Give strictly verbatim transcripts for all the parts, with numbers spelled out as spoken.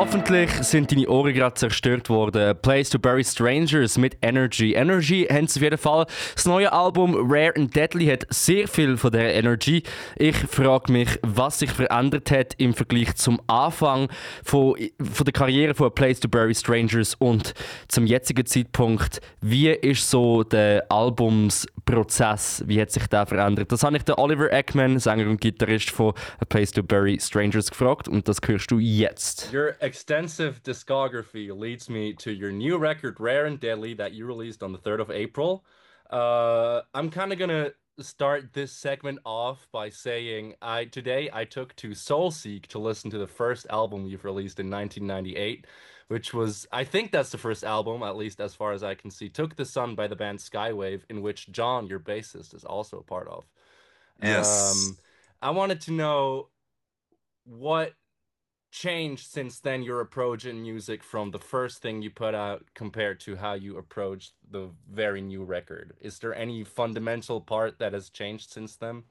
Hoffentlich sind deine Ohren gerade zerstört worden. Place to Bury Strangers mit Energy. Energy haben sie auf jeden Fall. Das neue Album Rare and Deadly hat sehr viel von dieser Energy. Ich frage mich, was sich verändert hat im Vergleich zum Anfang von, von der Karriere von Place to Bury Strangers und zum jetzigen Zeitpunkt. Wie ist so der Albumsprozess? Wie hat sich der verändert? Das habe ich den Oliver Ekman, Sänger und Gitarrist von A Place to Bury Strangers, gefragt und das hörst du jetzt. Your extensive discography leads me to your new record, Rare and Deadly, that you released on the third of April. Uh, I'm kind of gonna start this segment off by saying I today I took to Soulseek to listen to the first album you've released in nineteen ninety-eight, which was I think that's the first album, at least as far as I can see, Took the Sun by the band Skywave, in which John, your bassist, is also a part of. Yes. Um, I wanted to know what changed since then your approach in music from the first thing you put out compared to how you approached the very new record? Is there any fundamental part that has changed since then?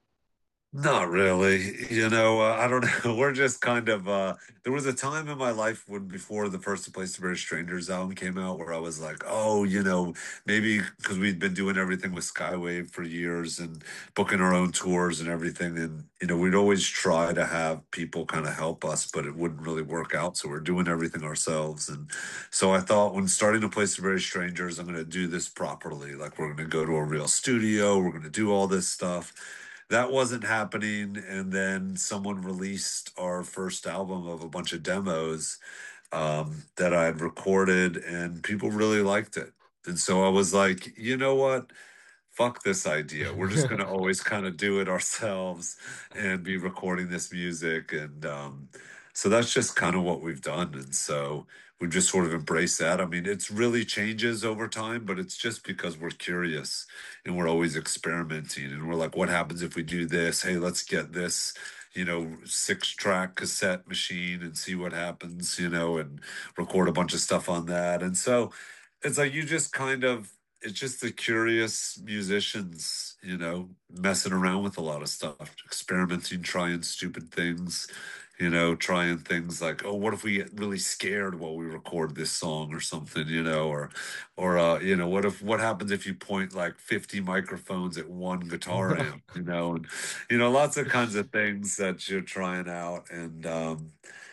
Not really. You know, uh, I don't know. We're just kind of uh there was a time in my life when before the first Place to Bury Strangers album came out where I was like, oh, you know, maybe because we'd been doing everything with Skywave for years and booking our own tours and everything. And, you know, we'd always try to have people kind of help us, but it wouldn't really work out. So we're doing everything ourselves. And so I thought when starting a Place to Bury Strangers, I'm going to do this properly. Like we're going to go to a real studio. We're going to do all this stuff. That wasn't happening, and then someone released our first album of a bunch of demos um, that I had recorded, and people really liked it. And so I was like, you know what? Fuck this idea. We're just going to always kind of do it ourselves and be recording this music. And um, so that's just kind of what we've done. And so we've just sort of embraced that. I mean, it's really changes over time, but it's just because we're curious and we're always experimenting. And we're like, what happens if we do this? Hey, let's get this, you know, six track cassette machine and see what happens, you know, and record a bunch of stuff on that. And so it's like you just kind of, it's just the curious musicians, you know, messing around with a lot of stuff, experimenting, trying stupid things, you know, trying things like, oh, what if we get really scared while we record this song or something, you know, or, or, uh, you know, what if, what happens if you point like fifty microphones at one guitar amp, you know, and, you know, lots of kinds of things that you're trying out. And, um,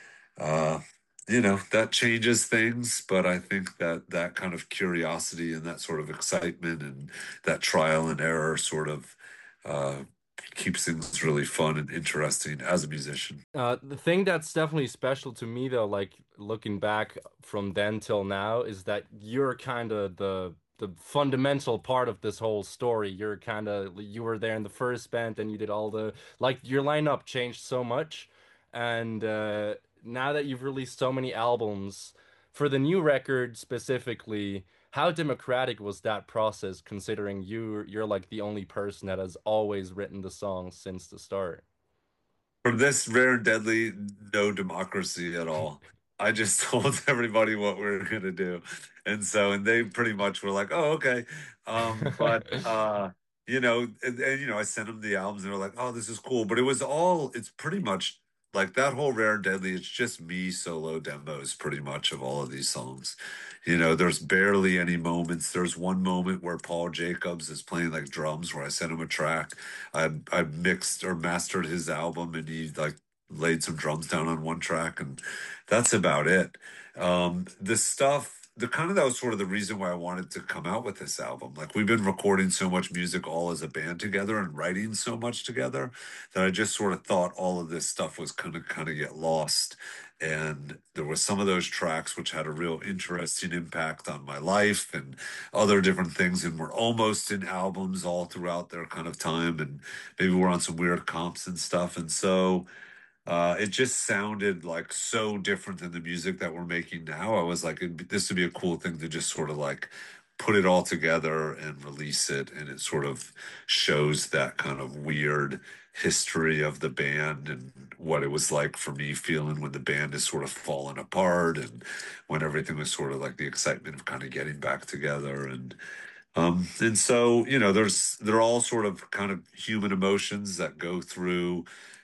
uh, you know, that changes things, but I think that that kind of curiosity and that sort of excitement and that trial and error sort of uh, keeps things really fun and interesting as a musician. Uh, the thing that's definitely special to me, though, like looking back from then till now, is that you're kind of the the fundamental part of this whole story. You're kind of you were there in the first band, and you did all the like your lineup changed so much, and uh, now that you've released so many albums, for the new record specifically, how democratic was that process, considering you you're like the only person that has always written the songs since the start? For this Rare and Deadly, no democracy at all. I just told everybody what we were gonna do, and so and they pretty much were like, "Oh, okay." Um, but uh, you know, and, and you know, I sent them the albums, and they're like, "Oh, this is cool." But it was all. It's pretty much like that whole Rare and Deadly. It's just me solo demos, pretty much of all of these songs. You know, there's barely any moments. There's one moment where Paul Jacobs is playing like drums, where I sent him a track. I I mixed or mastered his album, and he like laid some drums down on one track, and that's about it. Um, the stuff. The kind of that was sort of the reason why I wanted to come out with this album. Like we've been recording so much music all as a band together and writing so much together that I just sort of thought all of this stuff was kind of kind of get lost. And there was some of those tracks which had a real interesting impact on my life and other different things, and were almost in albums all throughout their kind of time, and maybe we're on some weird comps and stuff. And so uh, it just sounded like so different than the music that we're making now. I was like, it'd be, this would be a cool thing to just sort of like put it all together and release it. And it sort of shows that kind of weird history of the band and what it was like for me feeling when the band is sort of falling apart and when everything was sort of like the excitement of kind of getting back together. And um, and so, you know, there's they're all sort of kind of human emotions that go through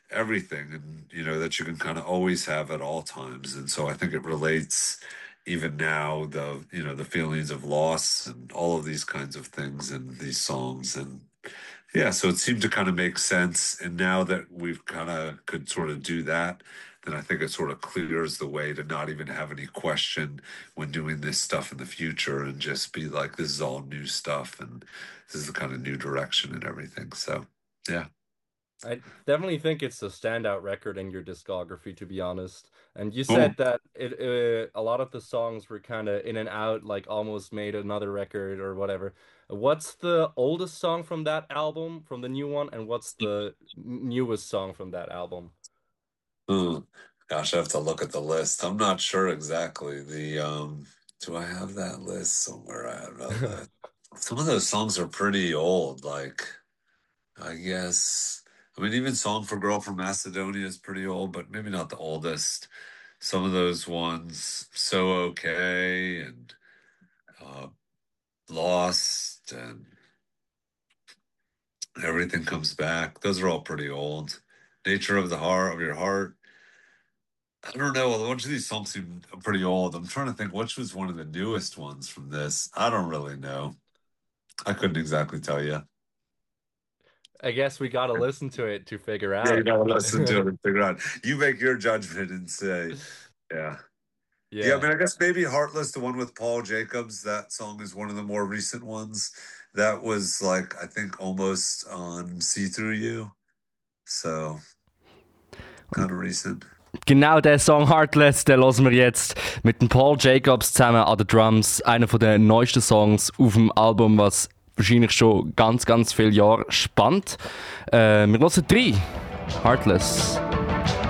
everything, and you know that you can kind of always have at all times. And so I think it relates even now, the you know the feelings of loss and all of these kinds of things in these songs. And yeah, so it seemed to kind of make sense. And now that we've kind of could sort of do that, then I think it sort of clears the way to not even have any question when doing this stuff in the future, and just be like, this is all new stuff, and this is the kind of new direction and everything. So yeah. I definitely think it's a standout record in your discography, to be honest. And you Cool. said that it uh, a lot of the songs were kind of in and out, like almost made another record or whatever. What's the oldest song from that album, from the new one, and what's the n- newest song from that album? Hmm. Gosh, I have to look at the list. I'm not sure exactly. The um, do I have that list somewhere? I don't know that. Some of those songs are pretty old. Like, I guess, I mean, even "Song for Girl from Macedonia" is pretty old, but maybe not the oldest. Some of those ones, "So Okay" and uh, "Lost" and "Everything Comes Back." Those are all pretty old. "Nature of the Heart of Your Heart." I don't know. A bunch of these songs seem pretty old. I'm trying to think which was one of the newest ones from this. I don't really know. I couldn't exactly tell you. I guess we gotta listen to it to figure Yeah, you out. gotta listen to it and figure out. You make your judgment and say, yeah. Yeah, I Yeah. mean, I guess maybe Heartless, the one with Paul Jacobs, that song is one of the more recent ones. That was like, I think, almost on See Through You. So, kind of recent. Genau der Song Heartless, den hören wir jetzt mit dem Paul Jacobs zusammen an den Drums. Einer der neuesten Songs auf dem Album, was wahrscheinlich schon ganz, ganz viele Jahre spannt. Äh, wir hören drei. Heartless.